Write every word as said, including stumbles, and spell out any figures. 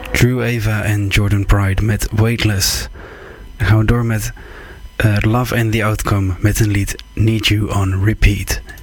Drew Ava en Jordan Pride met Weightless. Dan gaan we door met uh, Love and the Outcome met een lied Need You on Repeat.